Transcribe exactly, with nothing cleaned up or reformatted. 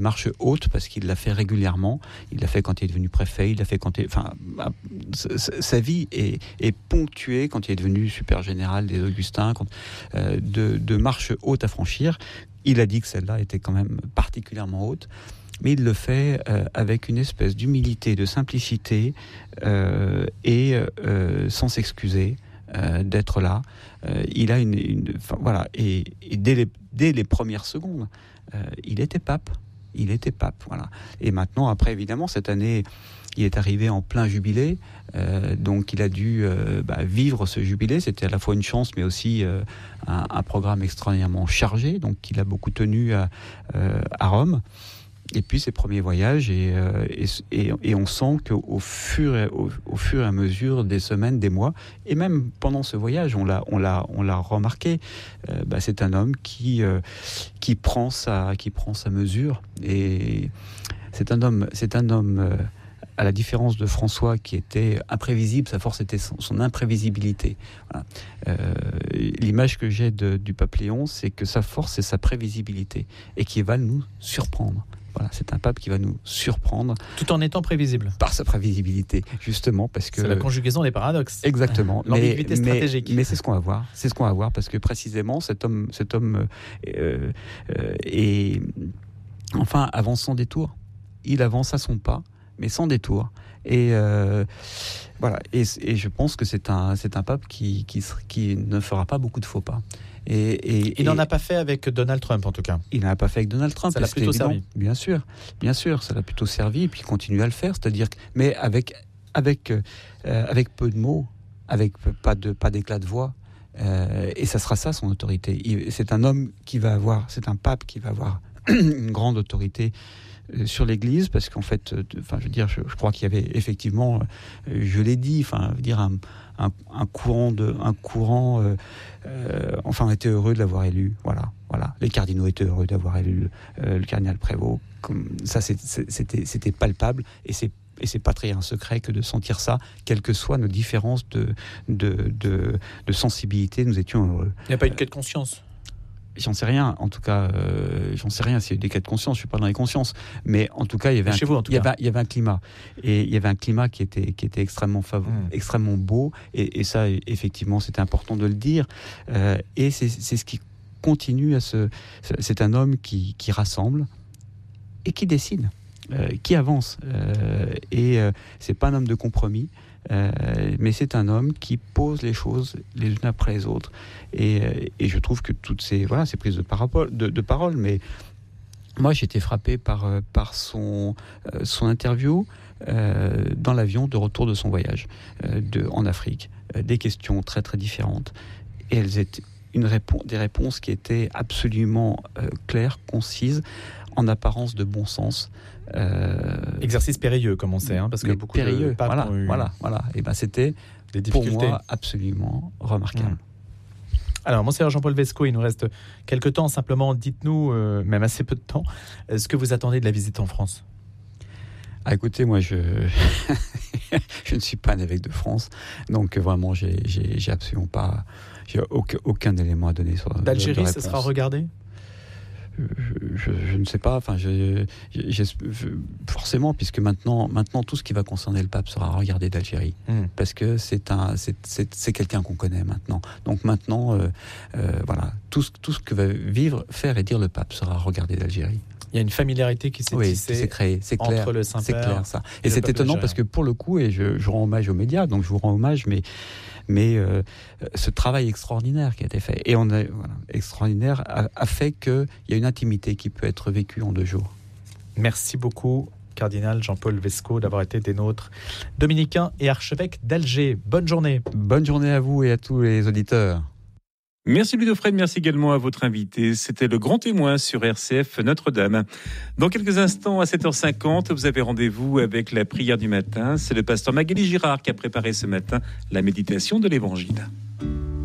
marche haute parce qu'il l'a fait régulièrement. Il l'a fait quand il est devenu préfet, il l'a fait quand il... Enfin, sa vie est, est ponctuée quand il est devenu super général des Augustins, quand, euh, de, de marches hautes à franchir. Il a dit que celle-là était quand même particulièrement haute, mais il le fait euh, avec une espèce d'humilité, de simplicité euh, et euh, sans s'excuser euh, d'être là. Euh, il a une... une enfin, voilà, et, et dès, les, dès les premières secondes, euh, il était pape. Il était pape, voilà. Et maintenant, après, évidemment, cette année, il est arrivé en plein jubilé, euh, donc il a dû euh, bah, vivre ce jubilé. C'était à la fois une chance, mais aussi euh, un, un programme extraordinairement chargé, donc il a beaucoup tenu à, euh, à Rome. Et puis ses premiers voyages, et, euh, et, et, et on sent qu'au fur et, au, au fur et à mesure des semaines, des mois, et même pendant ce voyage, on l'a, on l'a, on l'a remarqué, euh, bah, c'est un homme qui, euh, qui, prend sa, qui prend sa mesure. Et c'est un homme, c'est un homme euh, à la différence de François, qui était imprévisible, sa force était son, son imprévisibilité. Voilà. Euh, l'image que j'ai de, du pape Léon, c'est que sa force, c'est sa prévisibilité, et qui va nous surprendre. Voilà, c'est un pape qui va nous surprendre. Tout en étant prévisible. Par sa prévisibilité, justement, parce que... C'est la conjugaison des paradoxes. Exactement. L'ambiguïté mais, stratégique. Mais, mais c'est ce qu'on va voir. C'est ce qu'on va voir, parce que précisément, cet homme, cet homme euh, euh, est... Enfin, avance sans détour. Il avance à son pas, mais sans détour. Et euh, voilà. Et, et je pense que c'est un, c'est un pape qui, qui, qui ne fera pas beaucoup de faux pas. Et, et, il n'en et, a pas fait avec Donald Trump, en tout cas. Il n'en a pas fait avec Donald Trump. Ça l'a plutôt évident. servi. Bien sûr, bien sûr, ça l'a plutôt servi. Et puis il continue à le faire, c'est-à-dire, que, mais avec avec euh, avec peu de mots, avec pas de pas d'éclat de voix. Euh, et ça sera ça son autorité. Il, c'est un homme qui va avoir, c'est un pape qui va avoir une grande autorité sur l'Église, parce qu'en fait, enfin, je veux dire, je, je crois qu'il y avait effectivement, je l'ai dit, enfin, je veux dire, un, un, un courant de, un courant, euh, euh, enfin, on était heureux de l'avoir élu, voilà, voilà. Les cardinaux étaient heureux d'avoir élu euh, le cardinal Prévost, comme ça, c'est, c'était, c'était palpable, et c'est Et c'est pas très un secret que de sentir ça, quelles que soient nos différences de, de, de, de sensibilité, nous étions heureux. Il n'y a pas eu de quête de conscience. J'en sais rien, en tout cas, euh, j'en sais rien s'il y a eu des cas de conscience, je suis pas dans les consciences, mais en tout cas, il y avait, un, vous, il y avait, il y avait un climat, et il y avait un climat qui était, qui était extrêmement favorable, mmh. extrêmement beau, et, et ça, effectivement, c'était important de le dire, euh, et c'est, c'est ce qui continue à se, c'est un homme qui, qui rassemble et qui décide, euh, qui avance, euh, et euh, c'est pas un homme de compromis. Euh, mais c'est un homme qui pose les choses les unes après les autres, et, et je trouve que toutes ces, voilà, ces prises de parole, de, de parole, mais moi j'ai été frappé par, par son, euh, son interview euh, dans l'avion de retour de son voyage euh, de, en Afrique, euh, des questions très très différentes, et elles étaient une réponse, des réponses qui étaient absolument euh, claires, concises, en apparence de bon sens. Euh, Exercice périlleux, comme on sait, hein, parce que beaucoup périlleux, de papes voilà, ont eu voilà, voilà. Et ben c'était des difficultés. Pour moi absolument remarquable. Mmh. Alors, Monseigneur Jean-Paul Vesco, il nous reste quelques temps. Simplement, dites-nous, euh, même assez peu de temps, ce que vous attendez de la visite en France. Ah, écoutez, moi, je je ne suis pas un évêque de France, donc vraiment, j'ai, j'ai, j'ai absolument pas, j'ai aucun, aucun élément à donner sur. D'Algérie, ce sera regardé. Je, je, je ne sais pas, enfin, je, je, je, forcément, puisque maintenant, maintenant, tout ce qui va concerner le pape sera regardé d'Algérie, mmh. parce que c'est un, c'est, c'est, c'est quelqu'un qu'on connaît maintenant. Donc maintenant, euh, euh, voilà, tout ce, tout ce que va vivre, faire et dire le pape sera regardé d'Algérie. Il y a une familiarité qui s'est oui, tissée, qui s'est créée, c'est clair, entre le Saint-Père. C'est clair ça. Et, et c'est étonnant algérien. Parce que pour le coup, et je, je rends hommage aux médias, donc je vous rends hommage, mais mais euh, ce travail extraordinaire qui a été fait, et on a, voilà, extraordinaire, a, a fait qu'il y a une intimité qui peut être vécue en deux jours. Merci beaucoup, cardinal Jean-Paul Vesco, d'avoir été des nôtres, dominicain et archevêque d'Alger. Bonne journée. Bonne journée à vous et à tous les auditeurs. Merci Ludofred, merci également à votre invité. C'était le grand témoin sur R C F Notre-Dame. Dans quelques instants, à sept heures cinquante, vous avez rendez-vous avec la prière du matin. C'est le pasteur Magali Girard qui a préparé ce matin la méditation de l'Évangile.